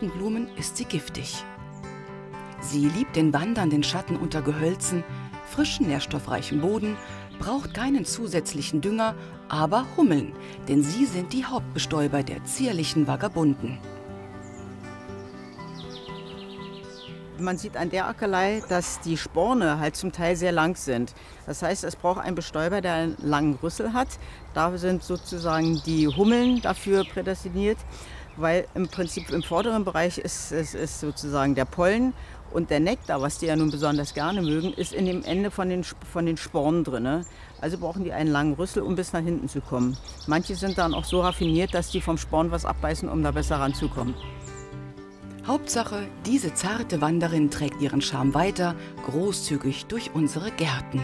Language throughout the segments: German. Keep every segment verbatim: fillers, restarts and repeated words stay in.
Heckenblumen ist sie giftig. Sie liebt den wandernden Schatten unter Gehölzen, frischen, nährstoffreichen Boden, braucht keinen zusätzlichen Dünger, aber Hummeln, denn sie sind die Hauptbestäuber der zierlichen Vagabunden. Man sieht an der Ackerlei, dass die Sporne halt zum Teil sehr lang sind. Das heißt, es braucht einen Bestäuber, der einen langen Rüssel hat. Da sind sozusagen die Hummeln dafür prädestiniert, weil im Prinzip im vorderen Bereich ist, ist, ist sozusagen der Pollen und der Nektar, was die ja nun besonders gerne mögen, ist in dem Ende von den, von den Spornen drin. Also brauchen die einen langen Rüssel, um bis nach hinten zu kommen. Manche sind dann auch so raffiniert, dass die vom Sporn was abbeißen, um da besser ranzukommen. Hauptsache, diese zarte Wanderin trägt ihren Charme weiter, großzügig durch unsere Gärten.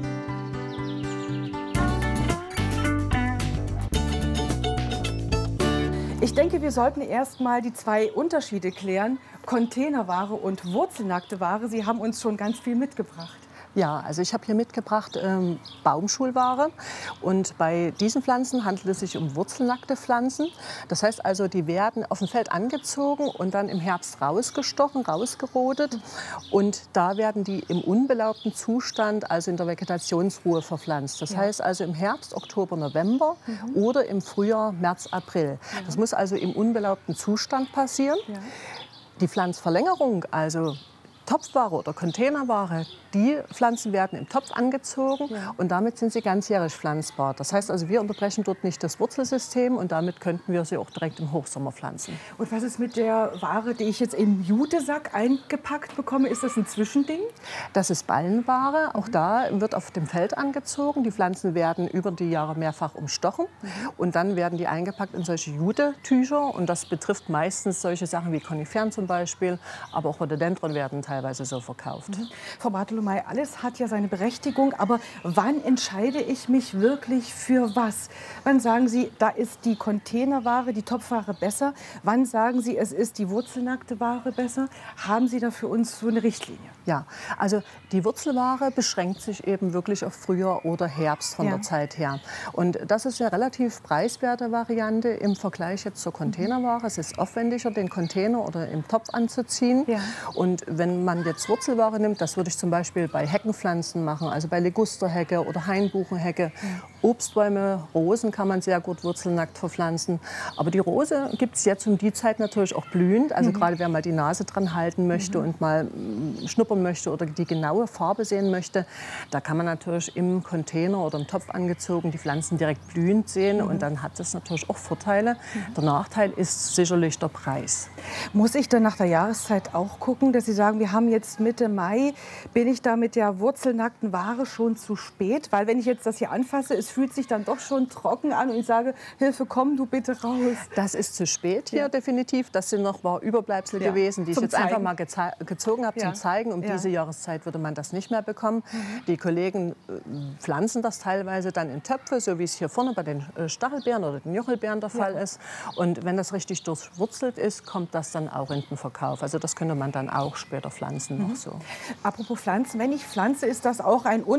Ich denke, wir sollten erst mal die zwei Unterschiede klären, Containerware und wurzelnackte Ware. Sie haben uns schon ganz viel mitgebracht. Ja, also ich habe hier mitgebracht ähm, Baumschulware und bei diesen Pflanzen handelt es sich um wurzelnackte Pflanzen. Das heißt also, die werden auf dem Feld angezogen und dann im Herbst rausgestochen, rausgerodet und da werden die im unbelaubten Zustand, also in der Vegetationsruhe verpflanzt. Das ja. heißt also im Herbst, Oktober, November mhm. oder im Frühjahr, März, April. Ja. Das muss also im unbelaubten Zustand passieren. Ja. Die Pflanzverlängerung, also Topfware oder Containerware, die Pflanzen werden im Topf angezogen ja. und damit sind sie ganzjährig pflanzbar. Das heißt also, wir unterbrechen dort nicht das Wurzelsystem und damit könnten wir sie auch direkt im Hochsommer pflanzen. Und was ist mit der Ware, die ich jetzt im Jutesack eingepackt bekomme? Ist das ein Zwischending? Das ist Ballenware. Auch da wird auf dem Feld angezogen. Die Pflanzen werden über die Jahre mehrfach umstochen mhm. und dann werden die eingepackt in solche Jutetücher und das betrifft meistens solche Sachen wie Koniferen zum Beispiel, aber auch Rhododendron werden teilweise so verkauft. Mhm. Frau Bartolomei, alles hat ja seine Berechtigung, aber wann entscheide ich mich wirklich für was? Wann sagen Sie, da ist die Containerware, die Topfware besser? Wann sagen Sie, es ist die wurzelnackte Ware besser? Haben Sie da für uns so eine Richtlinie? Ja, also die Wurzelware beschränkt sich eben wirklich auf Frühjahr oder Herbst von ja. der Zeit her. Und das ist eine relativ preiswerte Variante im Vergleich jetzt zur Containerware. Es ist aufwendiger, den Container oder im Topf anzuziehen. Ja. Und wenn man jetzt Wurzelware nimmt, das würde ich zum Beispiel bei Heckenpflanzen machen, also bei Ligusterhecke oder Hainbuchenhecke. Ja. Obstbäume, Rosen kann man sehr gut wurzelnackt verpflanzen. Aber die Rose gibt es jetzt um die Zeit natürlich auch blühend. Also mhm. gerade wer mal die Nase dran halten möchte mhm. und mal schnuppern möchte oder die genaue Farbe sehen möchte, da kann man natürlich im Container oder im Topf angezogen die Pflanzen direkt blühend sehen. Mhm. Und dann hat das natürlich auch Vorteile. Mhm. Der Nachteil ist sicherlich der Preis. Muss ich dann nach der Jahreszeit auch gucken, dass Sie sagen, wir haben jetzt Mitte Mai, bin ich da mit der wurzelnackten Ware schon zu spät? Weil wenn ich jetzt das hier anfasse, es fühlt sich dann doch schon trocken an und ich sage, Hilfe, komm du bitte raus. Das ist zu spät hier ja. definitiv. Das sind noch mal Überbleibsel ja. gewesen, die zum ich jetzt Zeigen. einfach mal gezogen habe ja. zum Zeigen. Um ja. diese Jahreszeit würde man das nicht mehr bekommen. Mhm. Die Kollegen äh, pflanzen das teilweise dann in Töpfe, so wie es hier vorne bei den äh, Stachelbeeren oder den Jochelbeeren der Fall ja. ist. Und wenn das richtig durchwurzelt ist, kommt das dann auch in den Verkauf. Also das könnte man dann auch später pflanzen. Mhm. Noch so. Apropos Pflanzen, wenn ich pflanze, ist das auch ein